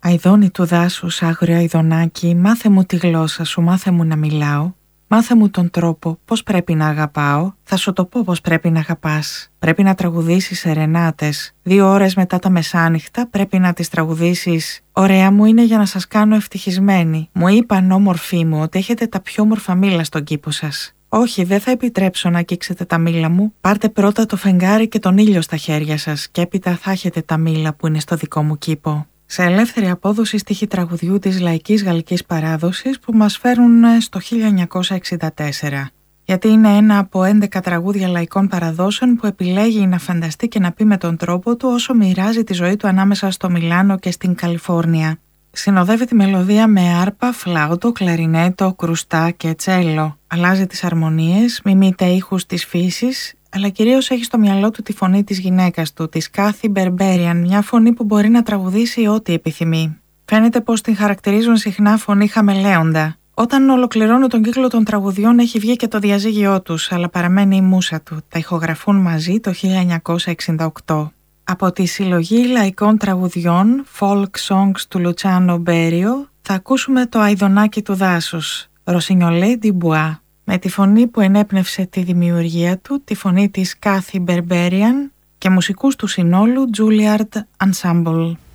Αηδόνι του δάσους, άγριο αηδονάκι, μάθε μου τη γλώσσα σου, μάθε μου να μιλάω. Μάθε μου τον τρόπο πώς πρέπει να αγαπάω, θα σου το πω πώς πρέπει να αγαπάς. Πρέπει να τραγουδήσεις σερενάτες. 2 ώρες μετά τα μεσάνυχτα πρέπει να τις τραγουδήσεις. Ωραία μου είναι για να σας κάνω ευτυχισμένοι. Μου είπαν όμορφοί μου ότι έχετε τα πιο όμορφα μήλα στον κήπο σας. Όχι, δεν θα επιτρέψω να αγγίξετε τα μήλα μου. Πάρτε πρώτα το φεγγάρι και τον ήλιο στα χέρια σας και έπειτα θα έχετε τα μήλα που είναι στο δικό μου κήπο. Σε ελεύθερη απόδοση στίχοι τραγουδιού της λαϊκής γαλλικής παράδοσης που μας φέρουν στο 1964. Γιατί είναι ένα από 11 τραγούδια λαϊκών παραδόσεων που επιλέγει να φανταστεί και να πει με τον τρόπο του όσο μοιράζει τη ζωή του ανάμεσα στο Μιλάνο και στην Καλιφόρνια. Συνοδεύει τη μελωδία με άρπα, φλάουτο, κλαρινέτο, κρουστά και τσέλο. Αλλάζει τις αρμονίες, μιμείται ήχους της φύσης, αλλά κυρίως έχει στο μυαλό του τη φωνή της γυναίκας του, της Kathy Berberian, μια φωνή που μπορεί να τραγουδήσει ό,τι επιθυμεί. Φαίνεται πως την χαρακτηρίζουν συχνά φωνή χαμελέοντα. Όταν ολοκληρώνει τον κύκλο των τραγουδιών έχει βγει και το διαζύγιό τους, αλλά παραμένει η μούσα του. Τα ηχογραφούν μαζί το 1968. Από τη συλλογή λαϊκών τραγουδιών Folk Songs του Λουτσάνο Μπέριο θα ακούσουμε το αηδονάκι του δάσους, Rossignolé du Bois, με τη φωνή που ενέπνευσε τη δημιουργία του, τη φωνή της Kathy Berberian και μουσικούς του συνόλου Juilliard Ensemble.